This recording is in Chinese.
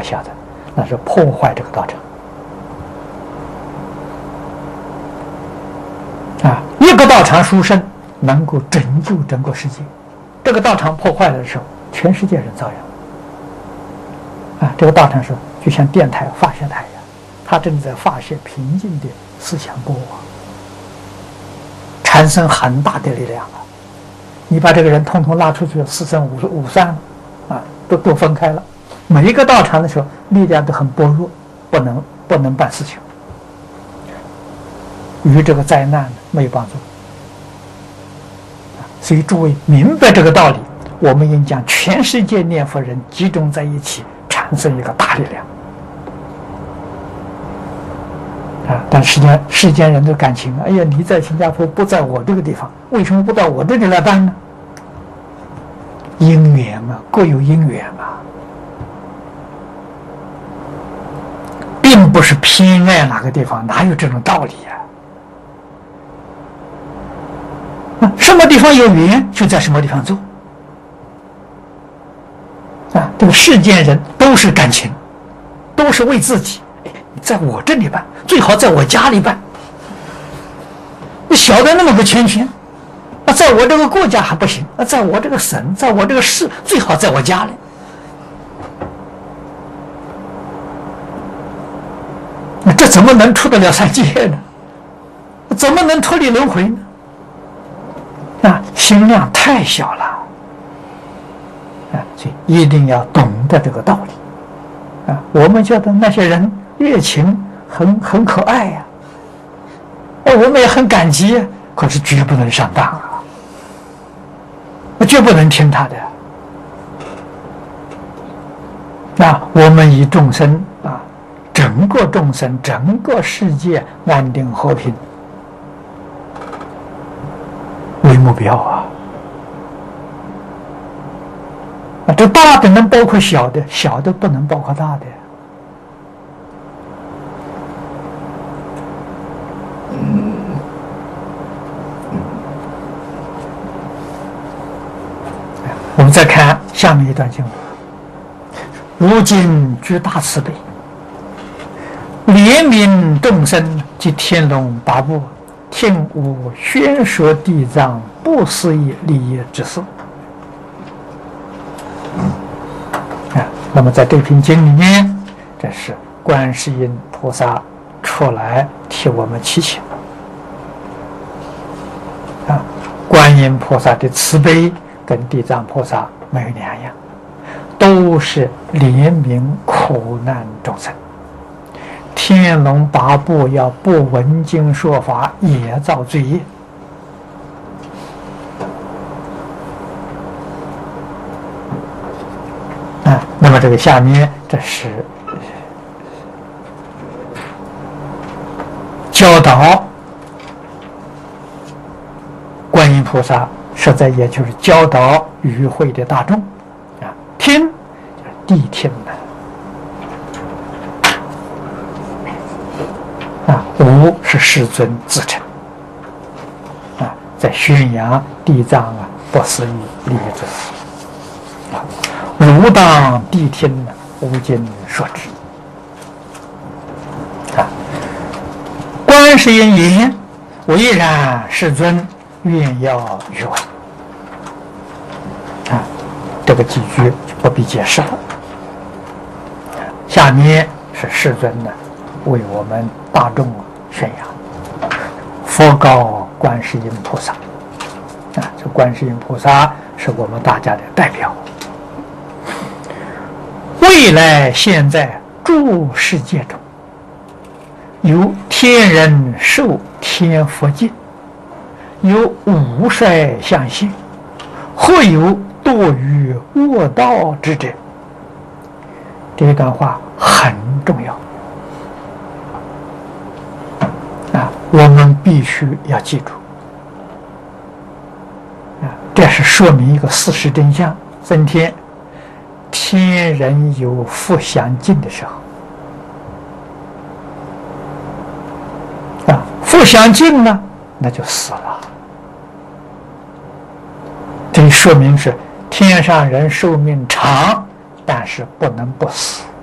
晓得，那是破坏这个道场。一个道场殊胜，能够拯救整个世界。这个道场破坏了的时候，全世界人遭殃。这个道场是就像电台发射台一样，它正在发射平静的思想波，产生很大的力量。你把这个人统统拉出去，四生五散了，都分开了。每一个道场的时候，力量都很薄弱，不能办事情，与这个灾难没有帮助。所以诸位明白这个道理，我们应将全世界念佛人集中在一起，产生一个大力量。但世间人的感情，哎呀，你在新加坡不在我这个地方，为什么不到我这里来办呢？因缘嘛，各有因缘嘛，并不是偏爱哪个地方，哪有这种道理呀？什么地方有缘，就在什么地方做。这个世间人都是感情，都是为自己。在我这里办，最好在我家里办。你晓得那么个圈圈，在我这个国家还不行，在我这个省，在我这个市，最好在我家里。这怎么能出得了三界呢？怎么能脱离轮回呢？心量太小了。所以一定要懂得这个道理。我们觉得那些人越情很可爱呀，我们也很感激，可是绝不能上当绝不能听他的。我们以众生整个众生整个世界安定和平为目标这大的能包括小的，小的不能包括大的。我们再看下面一段经文：如今具大慈悲，怜悯众生及天龙八部，听吾宣说地藏不思议利益之事。那么在这篇经里面，这是观世音菩萨出来替我们祈请观音菩萨的慈悲跟地藏菩萨没有两样，都是怜悯苦难众生。天龙八部要不闻经说法，也造罪业。那么这个下面这是教导观音菩萨，实在也就是教导与会的大众听谛听吾是世尊自称在宣扬地藏不思议利益之事如当谛听吾今说之观世音言：唯然世尊愿要与闻。这个几句就不必解释了。下面是世尊为我们大众宣扬。佛告观世音菩萨这观世音菩萨是我们大家的代表。未来现在诸世界中，有天人受天佛戒，有五衰相现，或有堕于恶道之者。这段话很重要我们必须要记住这是说明一个事实真相。增添天人有福享尽的时候福享尽了，那就死了。这说明是天上人寿命长，但是不能不死。